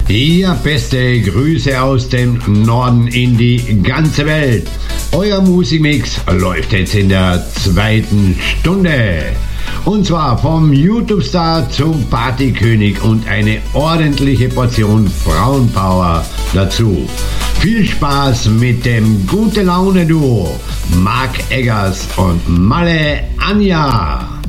Hier beste Grüße aus dem Norden in die ganze Welt. Euer Musikmix läuft jetzt in der zweiten Stunde. Und zwar vom YouTube-Star zum Partykönig und eine ordentliche Portion Frauenpower dazu. Viel Spaß mit dem Gute-Laune-Duo Mark Eggers und Malle Anja.